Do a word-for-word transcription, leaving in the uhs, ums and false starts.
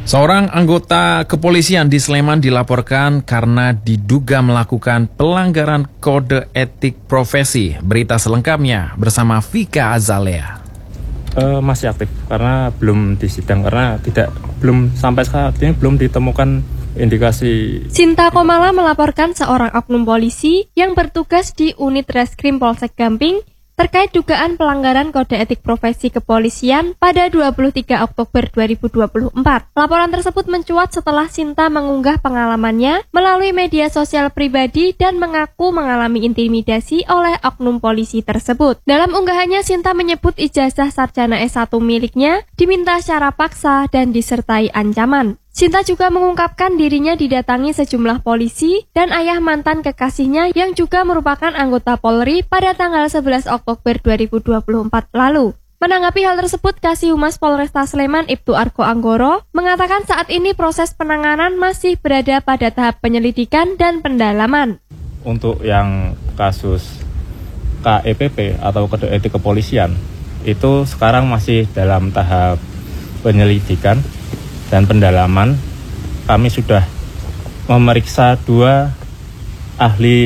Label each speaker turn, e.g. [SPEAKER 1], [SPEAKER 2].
[SPEAKER 1] Seorang anggota kepolisian di Sleman dilaporkan karena diduga melakukan pelanggaran kode etik profesi. Berita selengkapnya bersama Vika Azalea.
[SPEAKER 2] Uh, masih aktif karena belum disidang, karena tidak belum sampai saat ini belum ditemukan indikasi.
[SPEAKER 3] Sinta Komala melaporkan seorang oknum polisi yang bertugas di unit Reskrim Polsek Gamping terkait dugaan pelanggaran kode etik profesi kepolisian pada dua puluh tiga Oktober dua ribu dua puluh empat. Laporan tersebut mencuat setelah Sinta mengunggah pengalamannya melalui media sosial pribadi dan mengaku mengalami intimidasi oleh oknum polisi tersebut. Dalam unggahannya, Sinta menyebut ijazah sarjana S satu miliknya diminta secara paksa dan disertai ancaman. Sinta juga mengungkapkan dirinya didatangi sejumlah polisi dan ayah mantan kekasihnya yang juga merupakan anggota Polri pada tanggal sebelas Oktober dua ribu dua puluh empat lalu. Menanggapi hal tersebut, Kasih Humas Polresta Sleman Ibtu Argo Anggoro mengatakan saat ini proses penanganan masih berada pada tahap penyelidikan dan pendalaman.
[SPEAKER 2] Untuk yang kasus K E P P atau kode etik kepolisian itu sekarang masih dalam tahap penyelidikan dan pendalaman. Kami sudah memeriksa dua ahli